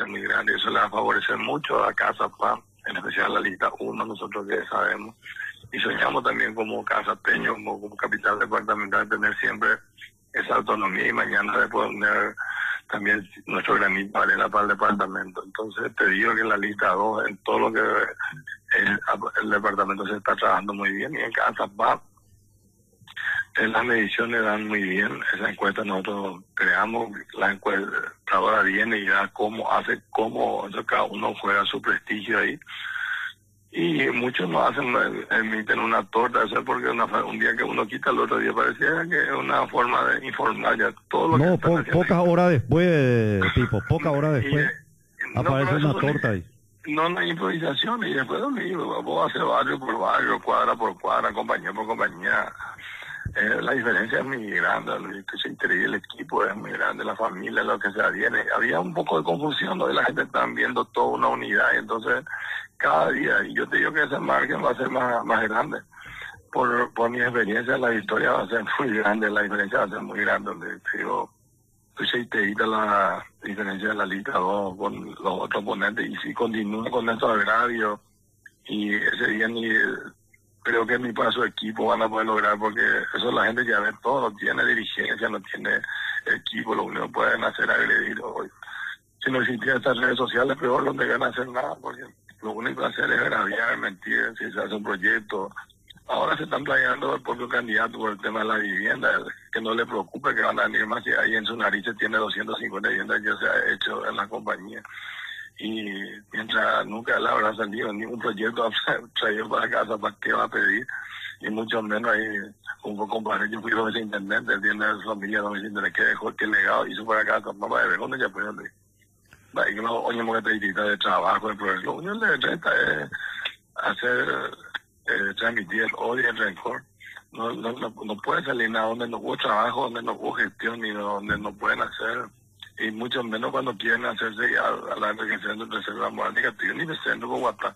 muy grande. Eso le va a favorecer mucho a Casa Paz, en especial la lista 1, nosotros que sabemos. Y soñamos también como casapeños, como capital departamental, tener siempre esa autonomía y mañana de poner también nuestro granito de arena para el departamento. Entonces te digo que en la lista 2, en todo lo que el departamento se está trabajando muy bien, y en Casa Paz las mediciones dan muy bien. Esa encuesta nosotros creamos, la encuestadora viene y da cómo cada uno juega su prestigio ahí. Y muchos no emiten una torta, eso es porque un día que uno quita, el otro día parecía que es una forma de informar ya todo lo no, que pocas horas después, Pipo, pocas horas después, aparece una torta ahí. No hay improvisación, y después vos haces barrio por barrio, cuadra por cuadra, compañía por compañía. La diferencia es muy grande, el equipo es muy grande, la familia, lo que se viene. Había un poco de confusión, ¿no? La gente está viendo toda una unidad, y entonces cada día, y yo te digo que ese margen va a ser más grande. Por mi experiencia, la historia va a ser muy grande, la diferencia va a ser muy grande. Te digo, la diferencia de la lista 2 con los otros oponentes, y si continúa con estos agravios, y ese día creo que ni para su equipo van a poder lograr, porque eso la gente ya ve todo, no tiene dirigencia, no tiene equipo, lo único que pueden hacer es agredir hoy. Si no existían estas redes sociales, peor, no deben hacer nada, porque lo único que hacer es agraviar, mentir, si se hace un proyecto. Ahora se están planeando el propio candidato por el tema de la vivienda, que no le preocupe que van a venir más, si ahí en su nariz tiene 250 viviendas que se ha hecho en la compañía. Y mientras nunca le habrá salido ningún proyecto traído para casa, ¿para qué va a pedir? Y mucho menos ahí, como compadre, yo fui viceintendente, él tiene su familia viceintendente, que dejó, que legado hizo para casa, mamá de cuando ya puede ir. Y que no oímos que te de trabajo, de progreso. Lo único que resta es hacer, transmitir el odio y el rencor. No puede salir nada donde no hubo trabajo, donde no hubo gestión, ni donde no pueden hacer. Y mucho menos cuando quieren hacerse a la enriquecimiento de reserva moral negativa, ni de centro con WhatsApp.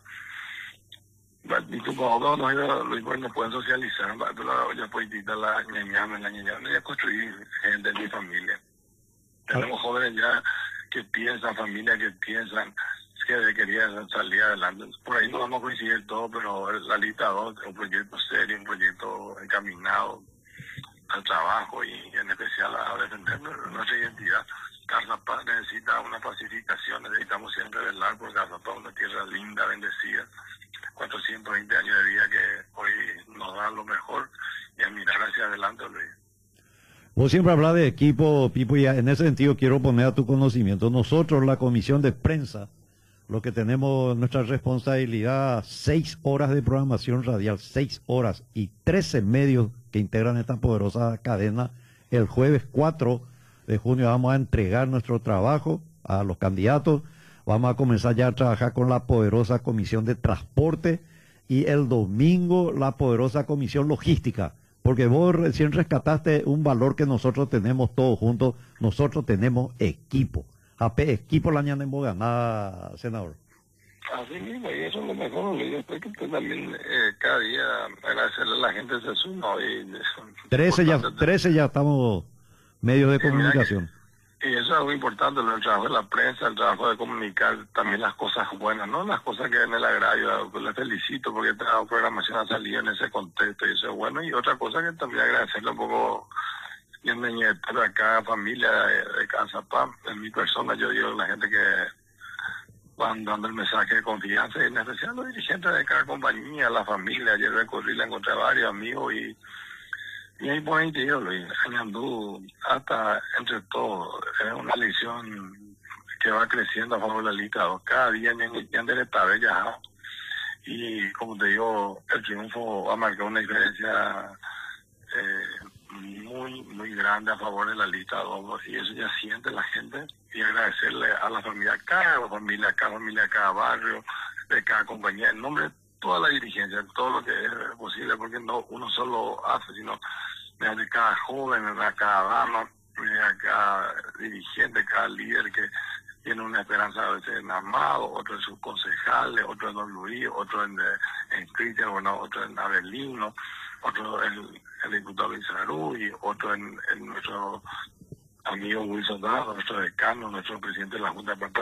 Y como no pueden socializar, pero ya política, la ñañame, ya construir gente en mi familia. Tenemos jóvenes ya que piensan, familias que piensan que querían salir adelante. Por ahí no vamos a coincidir todo, pero la lista 2 es un proyecto serio, un proyecto encaminado al trabajo y en especial a defender nuestra identidad. Casa Paz necesita una pacificación, necesitamos siempre velar por Casa Paz, una tierra linda, bendecida, 420 años de vida que hoy nos da lo mejor, y a mirar hacia adelante, Luis. Vos siempre hablas de equipo, Pipo, y en ese sentido quiero poner a tu conocimiento. Nosotros, la comisión de prensa, lo que tenemos nuestra responsabilidad, 6 horas de programación radial, 6 horas y 13 medios que integran esta poderosa cadena. El jueves 4 de junio vamos a entregar nuestro trabajo a los candidatos, vamos a comenzar ya a trabajar con la poderosa comisión de transporte, y el domingo la poderosa comisión logística, porque vos recién rescataste un valor que nosotros tenemos todos juntos. Nosotros tenemos equipo. Equipo la ñana en Boganá, senador. Así mismo, y eso es lo mejor, y después que usted también cada día agradecerle a la gente se suma. 13 ya estamos medios de comunicación. Y eso es algo importante, el trabajo de la prensa, el trabajo de comunicar también las cosas buenas, no las cosas que en el agrario. Pues le felicito porque esta programación ha salido en ese contexto, y eso es bueno. Y otra cosa que también agradecerle un poco y en de acá, familia de Casa Paz, en mi persona, yo digo a la gente que van dando el mensaje de confianza, y en especial los dirigentes de cada compañía, la familia. Ayer recorrí, la encontré varios amigos, y ahí por yo, Luis, Añandú, hasta entre todos, es una elección que va creciendo a favor de la lista 2. Cada día ya está bella, y como te digo, el triunfo va a marcar una diferencia muy grande a favor de la lista 2, y eso ya siente la gente. Y agradecerle a la familia, cada familia, cada barrio, de cada compañía, en nombre de toda la dirigencia, todo lo que es posible, porque no uno solo hace, sino de cada joven, de cada dama, de cada dirigente, cada líder que tiene una esperanza, a veces en Amado, otro en sus concejales, otro en Don Luis, otro en Cristian, bueno, otro en Abelino, otro en el diputado Luis Arú, y otro en nuestro amigo Wilson Dado, nuestro decano, nuestro presidente de la Junta de